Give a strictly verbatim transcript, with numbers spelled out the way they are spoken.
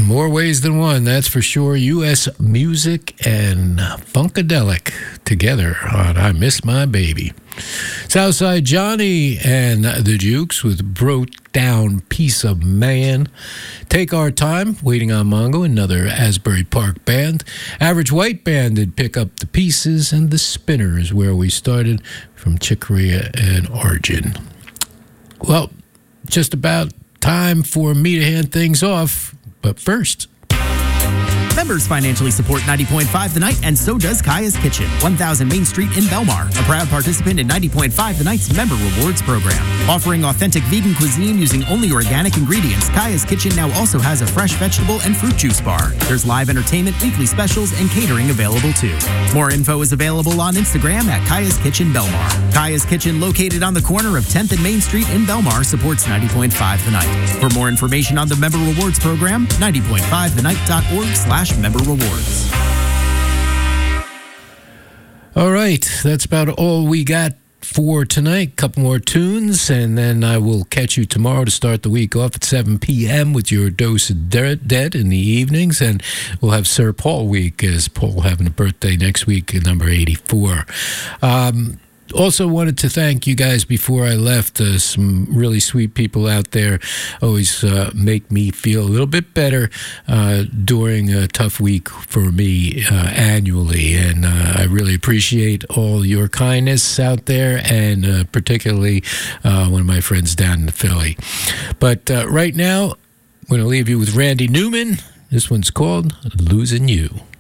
More ways than one, that's for sure. U S Music and Funkadelic together on I Miss My Baby. Southside Johnny and the Jukes with Broke Down Piece of Man. Take Our Time, Waiting on Mongo, another Asbury Park band. Average White Band did Pick Up the Pieces, and The Spinners, where we started from Chick Corea and Origin. Well, just about time for me to hand things off, but first... Members financially support ninety point five The Night, and so does Kaya's Kitchen, one thousand Main Street in Belmar, a proud participant in ninety point five The Night's Member Rewards program. Offering authentic vegan cuisine using only organic ingredients, Kaya's Kitchen now also has a fresh vegetable and fruit juice bar. There's live entertainment, weekly specials, and catering available too. More info is available on Instagram at Kaya's Kitchen Belmar. Kaya's Kitchen, located on the corner of tenth and Main Street in Belmar, supports ninety point five The Night. For more information on the Member Rewards program, ninety point five the night dot org slash member rewards. All right, that's about all we got for tonight. Couple more tunes, and then I will catch you tomorrow to start the week off at seven p.m. with your dose of Dead in the evenings, and we'll have Sir Paul week, as Paul having a birthday next week, number eighty-four. Um, Also wanted to thank you guys before I left. Uh, some really sweet people out there always uh, make me feel a little bit better uh, during a tough week for me uh, annually. And uh, I really appreciate all your kindness out there, and uh, particularly uh, one of my friends down in Philly. But uh, right now, I'm going to leave you with Randy Newman. This one's called Losing You.